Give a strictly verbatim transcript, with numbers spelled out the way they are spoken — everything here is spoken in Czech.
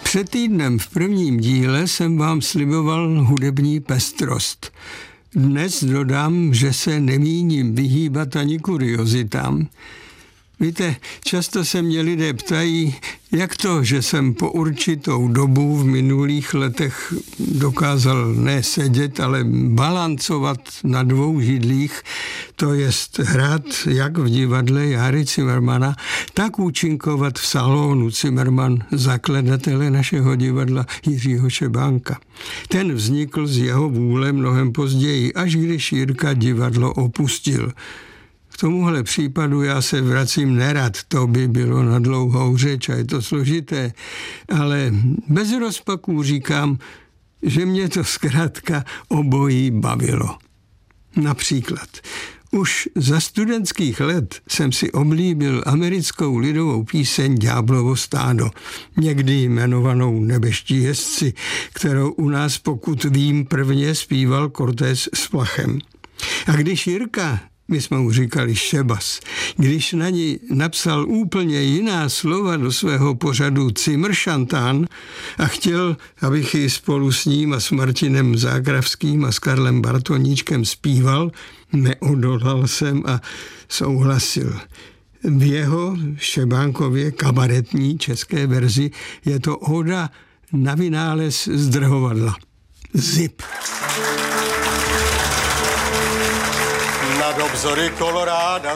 Před týdnem v prvním díle jsem vám sliboval hudební pestrost. Dnes dodám, že se nemíním vyhýbat ani kuriozitám. Víte, často se mě lidé ptají, jak to, že jsem po určitou dobu v minulých letech dokázal ne sedět, ale balancovat na dvou židlích, to jest hrát jak v divadle Járy Cimrmana, tak účinkovat v salonu Cimrman, zakladatele našeho divadla Jiřího Šebánka. Ten vznikl z jeho vůle mnohem později, až když Jirka divadlo opustil. K tomuhle případu já se vracím nerad, to by bylo na dlouhou řeč a je to složité, ale bez rozpaků říkám, že mě to zkrátka obojí bavilo. Například, už za studentských let jsem si oblíbil americkou lidovou píseň Ďáblovo stádo, někdy jmenovanou Nebeští jezdci, kterou u nás, pokud vím, prvně zpíval Cortés s Plachem. A když Jirka, my jsme mu říkali Šebas, když na ní napsal úplně jiná slova do svého pořadu Cimršantán a chtěl, abych ji spolu s ním a s Martinem Zákravským a s Karlem Bartoníčkem zpíval, neodolal jsem a souhlasil. V jeho Šebánkově kabaretní české verzi je to óda na vynález zdrhovadla. Zip. Nad obzory Koloráda